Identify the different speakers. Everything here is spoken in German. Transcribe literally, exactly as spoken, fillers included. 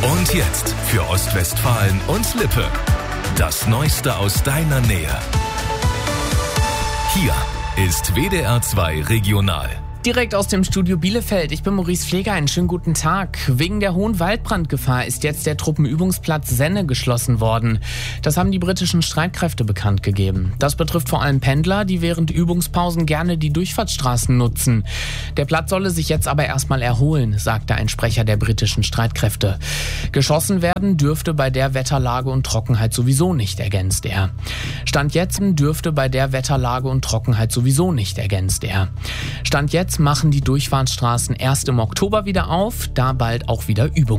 Speaker 1: Und jetzt für Ostwestfalen und Lippe. Das Neueste aus deiner Nähe. Hier ist W D R zwei Regional.
Speaker 2: Direkt aus dem Studio Bielefeld. Ich bin Maurice Pfleger. Einen schönen guten Tag. Wegen der hohen Waldbrandgefahr ist jetzt der Truppenübungsplatz Senne geschlossen worden. Das haben die britischen Streitkräfte bekannt gegeben. Das betrifft vor allem Pendler, die während Übungspausen gerne die Durchfahrtsstraßen nutzen. Der Platz solle sich jetzt aber erstmal erholen, sagte ein Sprecher der britischen Streitkräfte. Geschossen werden dürfte bei der Wetterlage und Trockenheit sowieso nicht, ergänzt er. Stand jetzt dürfte bei der Wetterlage und Trockenheit sowieso nicht, ergänzt er. Stand jetzt machen die Durchfahrtsstraßen erst im Oktober wieder auf, da bald auch wieder Übungen.